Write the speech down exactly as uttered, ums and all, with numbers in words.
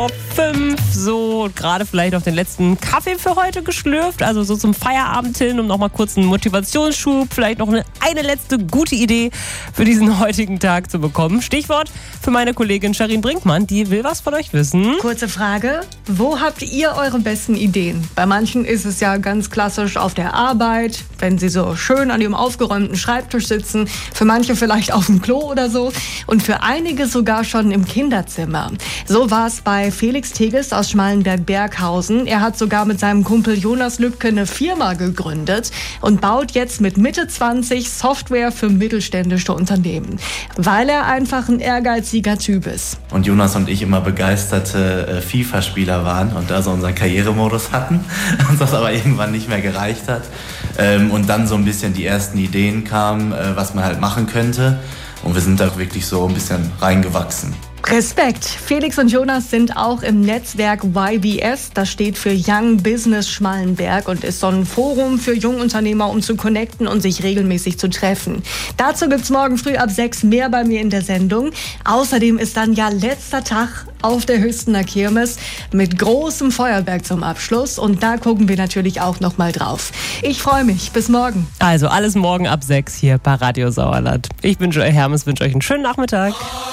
Fünf, so gerade vielleicht auf den letzten Kaffee für heute geschlürft, also so zum Feierabend hin, um nochmal kurz einen Motivationsschub, vielleicht noch eine, eine letzte gute Idee für diesen heutigen Tag zu bekommen. Stichwort für meine Kollegin Sharin Brinkmann, die will was von euch wissen. Kurze Frage, wo habt ihr eure besten Ideen? Bei manchen ist es ja ganz klassisch auf der Arbeit, wenn sie so schön an ihrem aufgeräumten Schreibtisch sitzen, für manche vielleicht auf dem Klo oder so und für einige sogar schon im Kinderzimmer. So war es bei Felix Teges aus Schmallenberg-Berghausen. Er hat sogar mit seinem Kumpel Jonas Lübke eine Firma gegründet und baut jetzt mit Mitte zwanzig Software für mittelständische Unternehmen, weil er einfach ein ehrgeiziger Typ ist. Und Jonas und ich immer begeisterte äh, FIFA-Spieler waren und da so unseren Karrieremodus hatten, uns das aber irgendwann nicht mehr gereicht hat. Ähm, und dann so ein bisschen die ersten Ideen kamen, äh, was man halt machen könnte. Und wir sind da wirklich so ein bisschen reingewachsen. Respekt! Felix und Jonas sind auch im Netzwerk Y B S, das steht für Young Business Schmallenberg und ist so ein Forum für Jungunternehmer, um zu connecten und sich regelmäßig zu treffen. Dazu gibt's morgen früh ab sechs mehr bei mir in der Sendung. Außerdem ist dann ja letzter Tag auf der Hüstener Kirmes mit großem Feuerwerk zum Abschluss und da gucken wir natürlich auch noch mal drauf. Ich freue mich. Bis morgen. Also alles morgen ab sechs hier bei Radio Sauerland. Ich wünsche euch, Hermes, wünsche euch einen schönen Nachmittag.